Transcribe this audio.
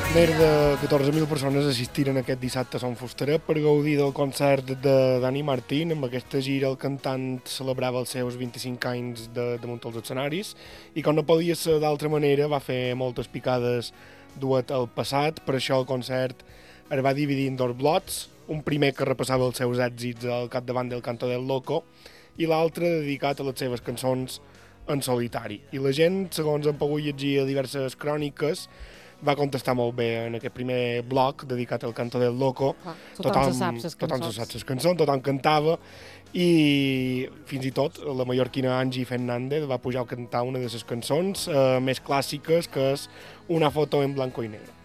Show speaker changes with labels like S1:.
S1: Més de 14.000 persones assistiren aquest dissabte a Sant Fusteret per gaudir del concert de Dani Martín. Amb aquesta gira el cantant celebrava els seus 25 anys damunt els escenaris i com no podia ser d'altra manera va fer moltes picades duet al passat. Per això el concert es va dividir en dos blocs, un primer que repassava els seus èxits al capdavant del Canto del Loco i l'altre dedicat a les seves cançons en solitari. I la gent, segons han pogut llegir a diverses cròniques, va contestar molt bé en aquest primer bloc dedicat al Canto del Loco.
S2: Tothom se sap les cançons.
S1: Tothom se sap les cançons, tothom cantava i fins i tot la mallorquina Angie Fernández va pujar a cantar una de les cançons més clàssiques, que és Una foto en blanco i negro.